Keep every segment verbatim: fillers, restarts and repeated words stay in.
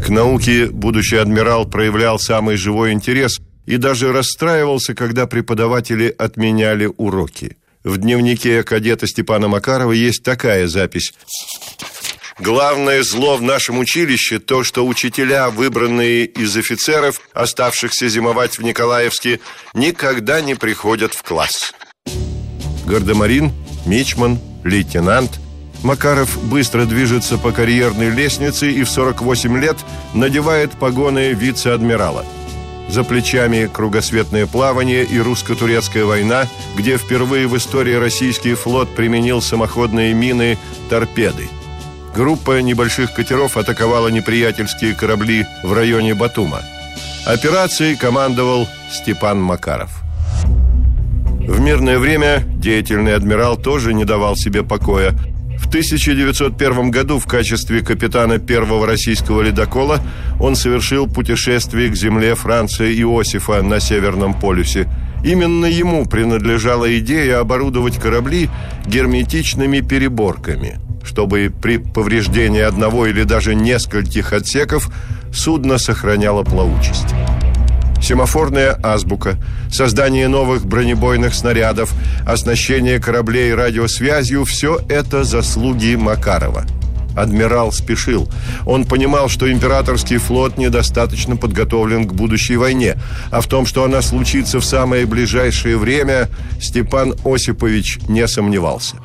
К науке будущий адмирал проявлял самый живой интерес и даже расстраивался, когда преподаватели отменяли уроки. В дневнике кадета Степана Макарова есть такая запись. «Главное зло в нашем училище то, что учителя, выбранные из офицеров, оставшихся зимовать в Николаевске, никогда не приходят в класс». Гардемарин, мичман, лейтенант. Макаров быстро движется по карьерной лестнице и в сорок восемь лет надевает погоны вице-адмирала. За плечами кругосветное плавание и русско-турецкая война, где впервые в истории российский флот применил самоходные мины «Торпеды». Группа небольших катеров атаковала неприятельские корабли в районе Батума. Операцией командовал Степан Макаров. В мирное время деятельный адмирал тоже не давал себе покоя. В тысяча девятьсот первом году в качестве капитана первого российского ледокола он совершил путешествие к земле Франца Иосифа на Северном полюсе. Именно ему принадлежала идея оборудовать корабли герметичными переборками, чтобы при повреждении одного или даже нескольких отсеков судно сохраняло плавучесть. Семафорная азбука, создание новых бронебойных снарядов, оснащение кораблей радиосвязью – все это заслуги Макарова. Адмирал спешил. Он понимал, что императорский флот недостаточно подготовлен к будущей войне, а в том, что она случится в самое ближайшее время, Степан Осипович не сомневался.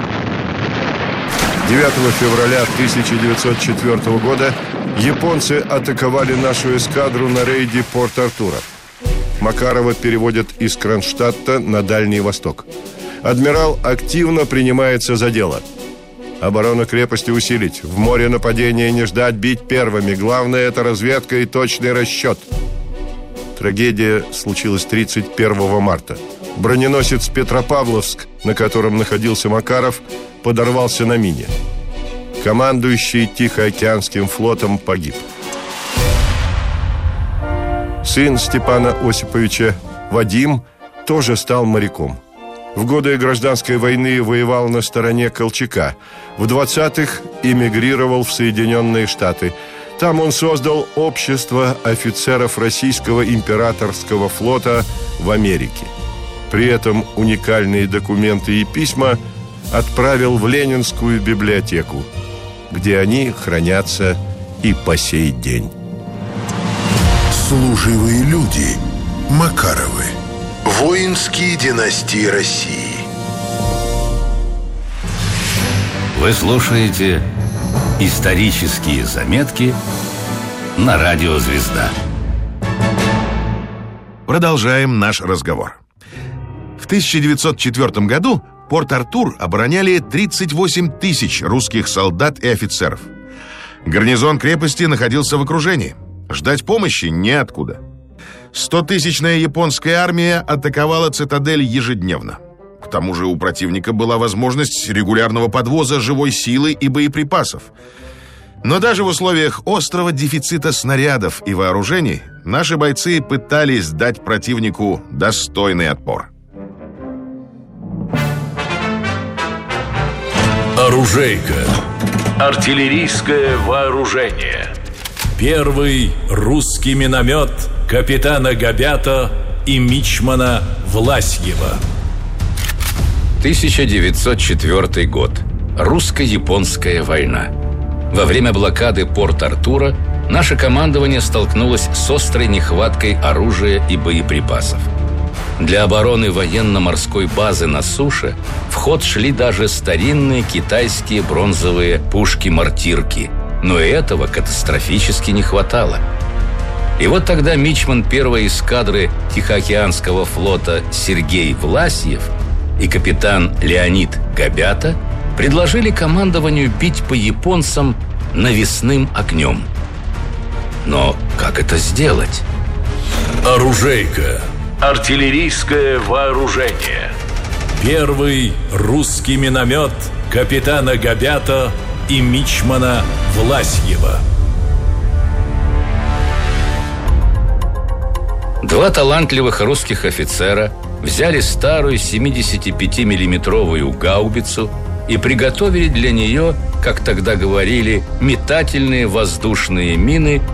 девятого февраля тысяча девятьсот четвёртого года японцы атаковали нашу эскадру на рейде Порт-Артура. Макарова переводят из Кронштадта на Дальний Восток. Адмирал активно принимается за дело. Оборону крепости усилить, в море нападения не ждать, бить первыми. Главное – это разведка и точный расчет. Трагедия случилась тридцать первого марта. Броненосец Петропавловск, на котором находился Макаров, подорвался на мине. Командующий Тихоокеанским флотом погиб. Сын Степана Осиповича, Вадим, тоже стал моряком. В годы гражданской войны воевал на стороне Колчака. В двадцатых эмигрировал в Соединенные Штаты. Там он создал общество офицеров российского императорского флота в Америке. При этом уникальные документы и письма отправил в Ленинскую библиотеку, где они хранятся и по сей день. Служивые люди. Макаровы. Воинские династии России. Вы слушаете «Исторические заметки» на радио «Звезда». Продолжаем наш разговор. В тысяча девятьсот четвёртом году Порт-Артур обороняли тридцать восемь тысяч русских солдат и офицеров. Гарнизон крепости находился в окружении. Ждать помощи неоткуда. Стотысячная японская армия атаковала цитадель ежедневно. К тому же у противника была возможность регулярного подвоза живой силы и боеприпасов. Но даже в условиях острого дефицита снарядов и вооружений наши бойцы пытались дать противнику достойный отпор. Оружейка. Артиллерийское вооружение. Первый русский миномет капитана Габята и мичмана Власьева. тысяча девятьсот четвёртый год. Русско-японская война. Во время блокады Порт-Артура наше командование столкнулось с острой нехваткой оружия и боеприпасов. Для обороны военно-морской базы на суше в ход шли даже старинные китайские бронзовые пушки-мортирки, но и этого катастрофически не хватало. И вот тогда мичман первой эскадры Тихоокеанского флота Сергей Власьев и капитан Леонид Габята предложили командованию бить по японцам навесным огнем. Но как это сделать? Оружейка. Артиллерийское вооружение. Первый русский миномет капитана Габята и мичмана Власьева. Два талантливых русских офицера взяли старую семидесятипятимиллиметровую гаубицу и приготовили для нее, как тогда говорили, метательные воздушные мины